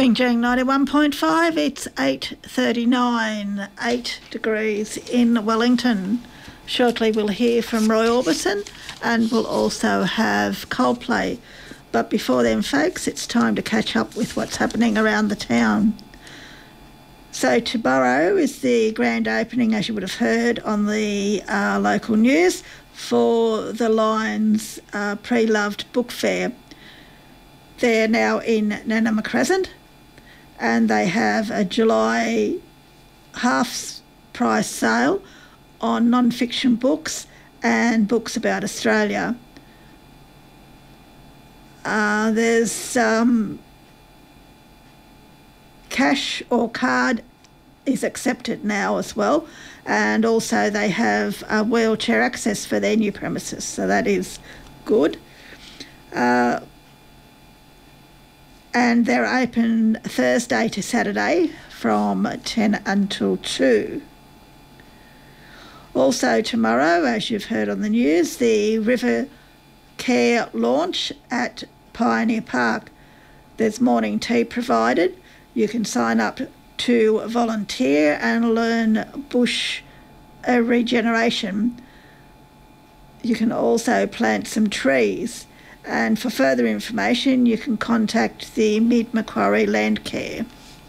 Bingjang 91.5, it's 8:39, 8 degrees in Wellington. Shortly we'll hear from Roy Orbison and we'll also have Coldplay. But before then, folks, it's time to catch up with what's happening around the town. So tomorrow is the grand opening, as you would have heard on the local news, for the Lions Pre-Loved Book Fair. They're now in Nanama Crescent and they have a July half-price sale on non-fiction books and books about Australia. There's cash or card is accepted now as well, and also they have wheelchair access for their new premises, so that is good. And they're open Thursday to Saturday from 10 until 2. Also tomorrow, as you've heard on the news, the River Care launch at Pioneer Park. There's morning tea provided. You can sign up to volunteer and learn bush regeneration. You can also plant some trees. And for further information, you can contact the Mid Macquarie Landcare.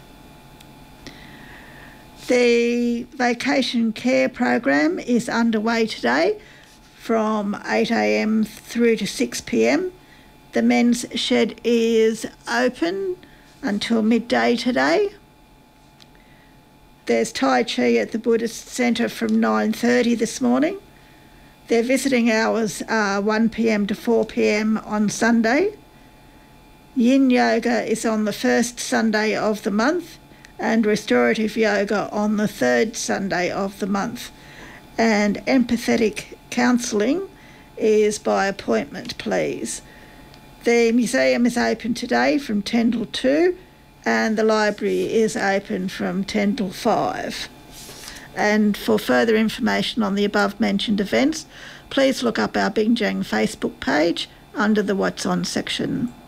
The vacation care program is underway today from 8 a.m. through to 6 p.m. The men's shed is open until midday today. There's Tai Chi at the Buddhist Centre from 9:30 this morning. Their visiting hours are 1 p.m. to 4 p.m. on Sunday. Yin Yoga is on the first Sunday of the month and Restorative Yoga on the third Sunday of the month. And empathetic counselling is by appointment, please. The museum is open today from 10 till 2 and the library is open from 10 till 5. And for further information on the above-mentioned events, please look up our Bingjang Facebook page under the What's On section.